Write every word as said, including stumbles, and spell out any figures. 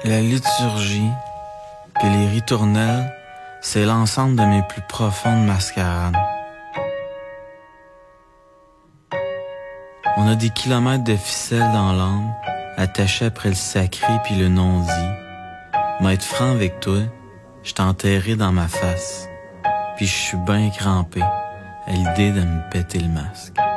La liturgie, puis les ritournelles, c'est l'ensemble de mes plus profondes mascarades. On a des kilomètres de ficelles dans l'âme, attachées après le sacré puis le non-dit. Mais être franc avec toi, je t'ai enterré dans ma face, puis je suis ben crampé à l'idée de me péter le masque.